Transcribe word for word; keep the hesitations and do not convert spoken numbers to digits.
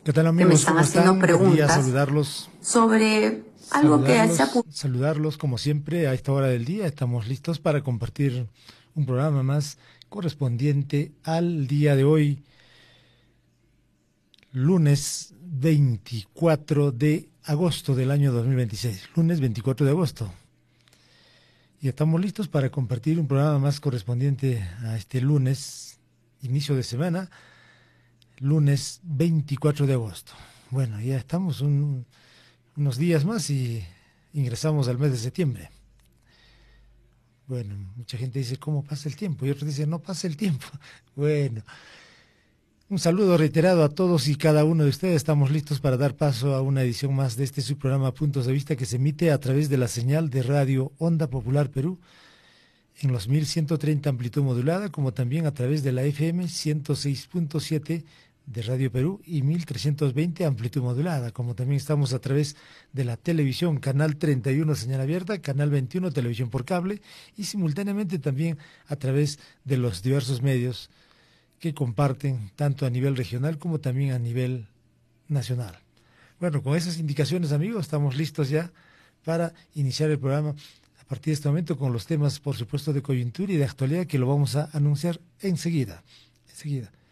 ¿Qué tal, amigos? Que me están haciendo preguntas saludarlos, sobre algo que se ha publicado. Saludarlos como siempre a esta hora del día. Estamos listos para compartir un programa más correspondiente al día de hoy, lunes veinticuatro de agosto del año dos mil veintiséis. Lunes veinticuatro de agosto. Y estamos listos para compartir un programa más correspondiente a este lunes, inicio de semana, lunes veinticuatro de agosto. Bueno, ya estamos un, unos días más y ingresamos al mes de septiembre. Bueno, mucha gente dice, ¿cómo pasa el tiempo? Y otros dicen, no pasa el tiempo. Bueno, un saludo reiterado a todos y cada uno de ustedes. Estamos listos para dar paso a una edición más de este su programa Puntos de Vista, que se emite a través de la señal de radio Onda Popular Perú en los mil ciento treinta amplitud modulada, como también a través de la F M ciento seis punto siete de Radio Perú y mil trescientos veinte amplitud modulada, como también estamos a través de la televisión, canal treinta y uno señal abierta, canal veintiuno televisión por cable y simultáneamente también a través de los diversos medios que comparten tanto a nivel regional como también a nivel nacional. Bueno, con esas indicaciones, amigos, estamos listos ya para iniciar el programa a partir de este momento con los temas, por supuesto, de coyuntura y de actualidad que lo vamos a anunciar enseguida. Enseguida.